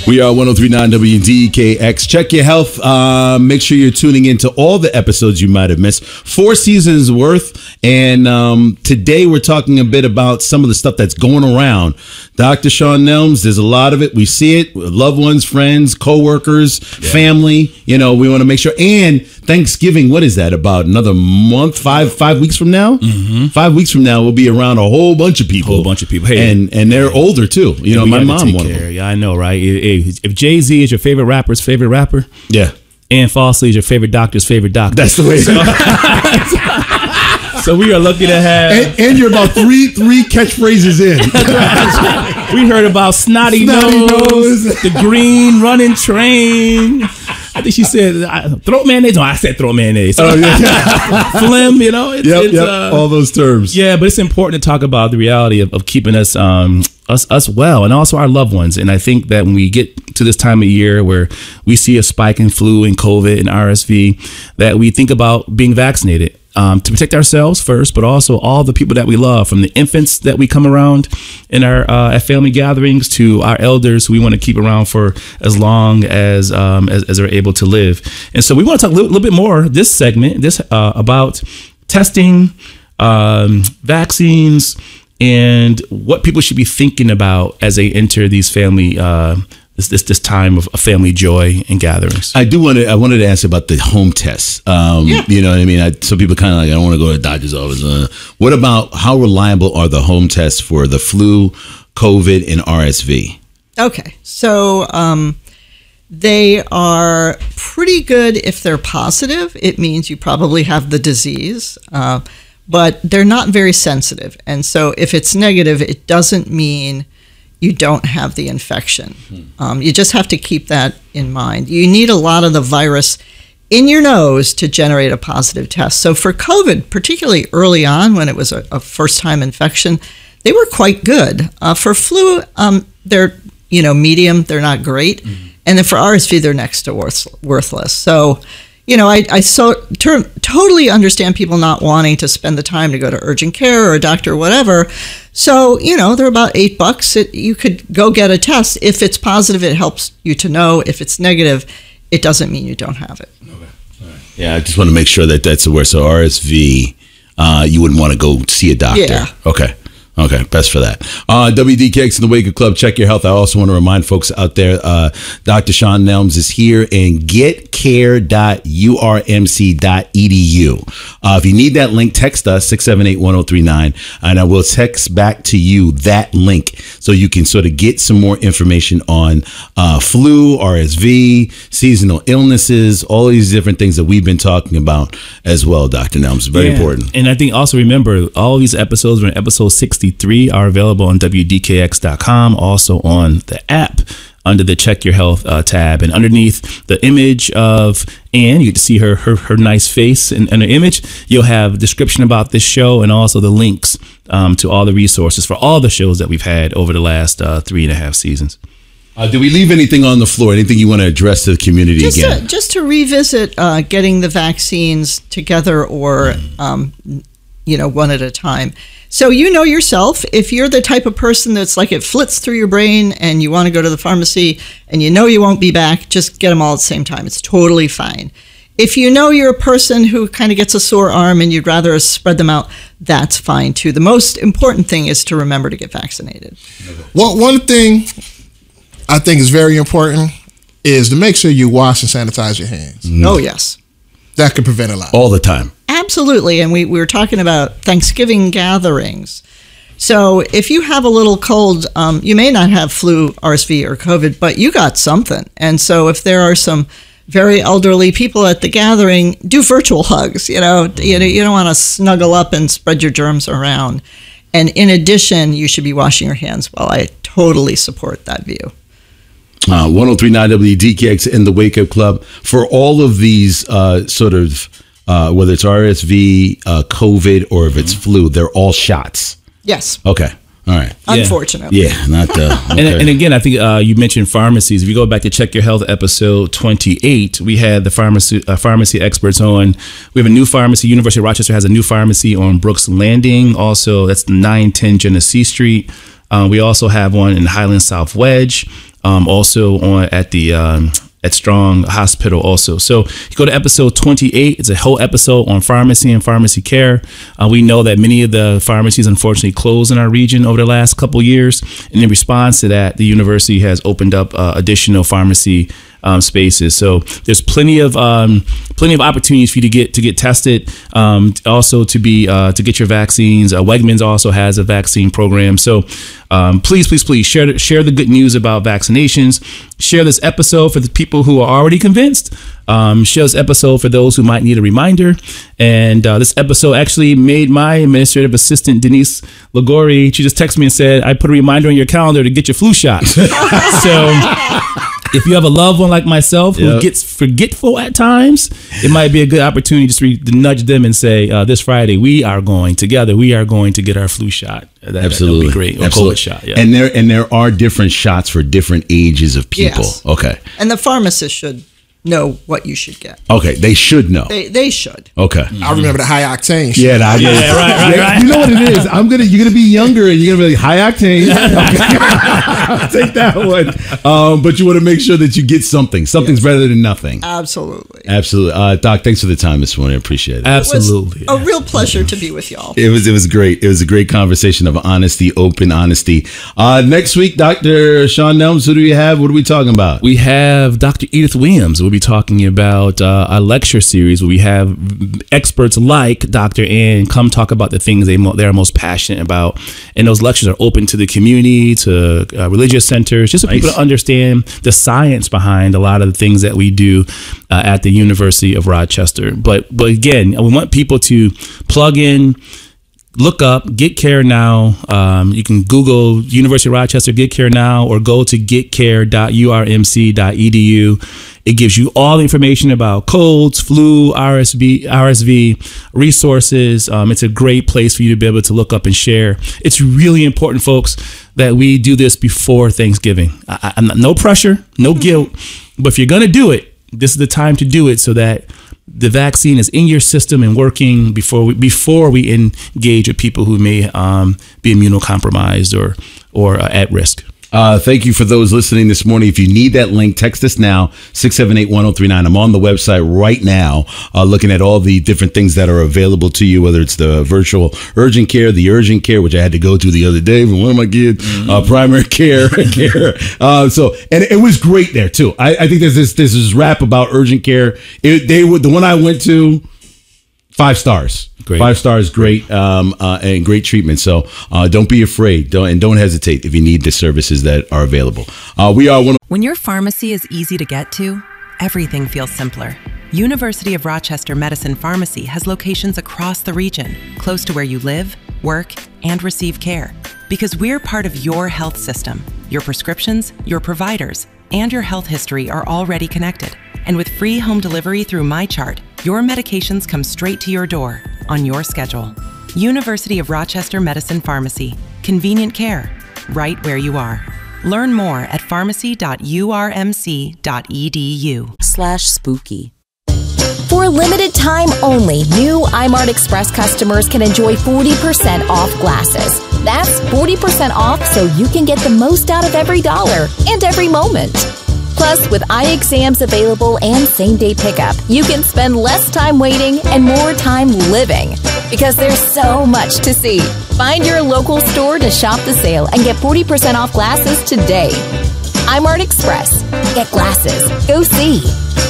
We are 103.9 WDKX. Check your health. Make sure you're tuning into all the episodes you might have missed. 4 seasons worth. And today we're talking a bit about some of the stuff that's going around. Dr. Sean Nelms, there's a lot of it. We see it with loved ones, friends, co-workers, family. You know, we want to make sure. And Thanksgiving, what is that? About another month, five weeks from now? Mm-hmm. 5 weeks from now, we'll be around a whole bunch of people. Hey, and they're older too. You know, my mom, one of them. Yeah, I know, right? If Jay-Z is your favorite rapper's favorite rapper, yeah, Ann Fosley is your favorite doctor's favorite doctor. That's the way. So we are lucky to have, and you're about three catchphrases in. We heard about snotty nose, the green running train. I think she said throat mayonnaise. No, I said throat mayonnaise. Oh yeah, phlegm. You know, it's all those terms. Yeah, but it's important to talk about the reality of keeping us well, and also our loved ones. And I think that when we get to this time of year where we see a spike in flu and COVID and RSV, that we think about being vaccinated. To protect ourselves first, but also all the people that we love, from the infants that we come around in our at family gatherings to our elders who we want to keep around for as long as they're able to live. And so we want to talk a little bit more this segment about testing, vaccines, and what people should be thinking about as they enter these family this time of family joy and gatherings. I wanted to ask about the home tests. You know what I mean? Some people kind of like, I don't want to go to the doctor's office. What about how reliable are the home tests for the flu, COVID, and RSV? Okay, so they are pretty good if they're positive. It means you probably have the disease, but they're not very sensitive. And so if it's negative, it doesn't mean you don't have the infection. You just have to keep that in mind. You need a lot of the virus in your nose to generate a positive test. So for COVID, particularly early on when it was a first-time infection, they were quite good. For flu, they're medium, they're not great. Mm-hmm. And then for RSV, they're next to worthless. So, I totally understand people not wanting to spend the time to go to urgent care or a doctor or whatever. So, they're about $8. You could go get a test. If it's positive, it helps you to know. If it's negative, it doesn't mean you don't have it. Okay. All right. Yeah, I just want to make sure that's aware. So RSV, you wouldn't want to go see a doctor. Yeah. Okay, best for that. WDKX in the Wake Up Club. Check your health. I also want to remind folks out there, Dr. Sean Nelms is here, and getcare.urmc.edu. If you need that link, text us 678-1039, and I will text back to you that link so you can sort of get some more information on flu, RSV, seasonal illnesses, all these different things that we've been talking about as well, Dr. Nelms. Very important. And I think also remember, all these episodes are in episode 63 are available on WDKX.com, also on the app under the Check Your Health tab. And underneath the image of Ann, you get to see her nice face and her image. You'll have a description about this show and also the links to all the resources for all the shows that we've had over the last 3.5 seasons. Do we leave anything on the floor? Anything you want to address to the community again? Just to revisit getting the vaccines together or, one at a time. So yourself, if you're the type of person that's like it flits through your brain and you want to go to the pharmacy and you won't be back, just get them all at the same time. It's totally fine. If you're a person who kind of gets a sore arm and you'd rather spread them out, that's fine too. The most important thing is to remember to get vaccinated. Well, one thing I think is very important is to make sure you wash and sanitize your hands. Mm. Oh, yes. That could prevent a lot. All the time. Absolutely. And we were talking about Thanksgiving gatherings. So if you have a little cold, you may not have flu, RSV, or COVID, but you got something. And so if there are some very elderly people at the gathering, do virtual hugs. You don't want to snuggle up and spread your germs around. And in addition, you should be washing your hands well. I totally support that view. 1039 WDKX in the Wake Up Club. For all of these whether it's RSV, COVID, or if it's flu, they're all shots. Yes. Okay. All right. Unfortunately. Yeah, not okay. And again, I think you mentioned pharmacies. If you go back to Check Your Health episode 28, we had the pharmacy experts on. We have a new pharmacy. University of Rochester has a new pharmacy on Brooks Landing. Also, that's 910 Genesee Street. We also have one in Highland South Wedge. also at Strong Hospital also. So you go to episode 28. It's a whole episode on pharmacy and pharmacy care. We know that many of the pharmacies unfortunately closed in our region over the last couple years. And in response to that, the university has opened up additional pharmacy spaces. So there's plenty of opportunities for you to get tested. Also to get your vaccines. Wegmans also has a vaccine program. So please share the good news about vaccinations. Share this episode for the people who are already convinced. Share this episode for those who might need a reminder. And this episode actually made my administrative assistant, Denise Ligori, she just texted me and said, I put a reminder on your calendar to get your flu shot. So if you have a loved one like myself who gets forgetful at times, it might be a good opportunity just to nudge them and say, this Friday, we are going to get our flu shot. Absolutely. That'd be great. Or Absolutely. COVID shot. Yeah. And there are different shots for different ages of people. Yes. Okay. And the pharmacist should know what you should get. Okay. They should know. They should. Okay. I remember the high octane shit. Yeah, right. You know what it is? You're gonna be younger and you're gonna be like high octane. Okay. Take that one. But you want to make sure that you get something. Something's better than nothing. Absolutely. Doc, thanks for the time this morning. I appreciate it. Absolutely. It was a real pleasure to be with y'all. It was great. It was a great conversation of honesty, open honesty. Next week, Dr. Sean Nelms, who do we have? What are we talking about? We have Dr. Edith Williams. We'll be talking about a lecture series where we have experts like Dr. Ann come talk about the things they're most passionate about. And those lectures are open to the community, to religious centers, just so people to understand the science behind a lot of the things that we do at the University of Rochester. But again, we want people to plug in, look up Get Care Now. You can Google University of Rochester Get Care Now or go to getcare.urmc.edu. It gives you all the information about colds, flu, RSV resources. It's a great place for you to be able to look up and share. It's really important, folks, that we do this before Thanksgiving. I'm not, no pressure, no guilt, but if you're going to do it, this is the time to do it so that the vaccine is in your system and working before we engage with people who may be immunocompromised or at risk. Thank you for those listening this morning. If you need that link, text us now, 678-1039. I'm on the website right now, looking at all the different things that are available to you, whether it's the virtual urgent care, the urgent care, which I had to go to the other day for one of my kids, primary care. And it was great there too. I think there's this rap about urgent care. The one I went to, 5 stars. Great. 5 stars, great, and great treatment. So don't be afraid. Don't hesitate if you need the services that are available. When your pharmacy is easy to get to, everything feels simpler. University of Rochester Medicine Pharmacy has locations across the region, close to where you live, work, and receive care. Because we're part of your health system. Your prescriptions, your providers, and your health history are already connected. And with free home delivery through MyChart, your medications come straight to your door on your schedule. University of Rochester Medicine Pharmacy. Convenient care, right where you are. Learn more at pharmacy.urmc.edu/spooky. For a limited time only, new iMart Express customers can enjoy 40% off glasses. That's 40% off so you can get the most out of every dollar and every moment. Plus, with eye exams available and same-day pickup, you can spend less time waiting and more time living. Because there's so much to see. Find your local store to shop the sale and get 40% off glasses today. iMart Express. Get glasses. Go see.